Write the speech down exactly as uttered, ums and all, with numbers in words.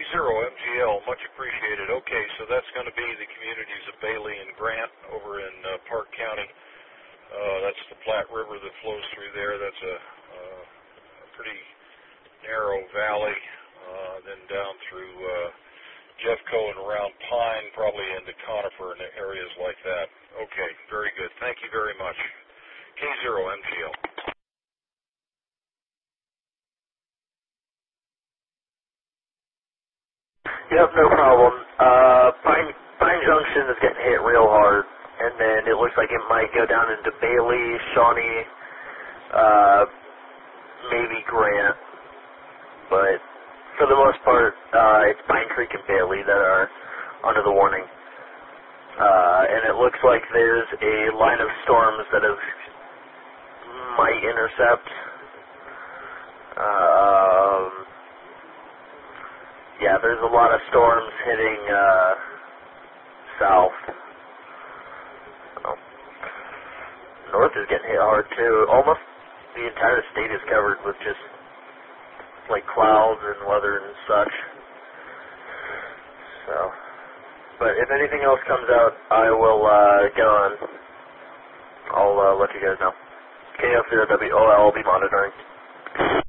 zero M G L, much appreciated. Okay, so that's going to be the communities of Bailey and Grant over in uh, Park County. Uh, that's the Platte River that flows through there. That's a, uh, a pretty narrow valley, uh, then down through uh, Jeffco and around Pine, probably into Conifer and areas like that. Okay, very good. Thank you very much. K zero M G L. Yep, no problem. Uh, Pine, Pine Junction is getting hit real hard, and then it looks like it might go down into Bailey, Shawnee, uh, maybe Grant, but for the most part, uh, it's Pine Creek and Bailey that are under the warning. Uh, and it looks like there's a line of storms that have might intercept. Um, yeah, there's a lot of storms hitting uh, south. Oh. North is getting hit hard too. Almost the entire state is covered with just like clouds and weather and such. So, but if anything else comes out, I will uh, get on. I'll uh, let you guys know. K F zero W O L will be monitoring.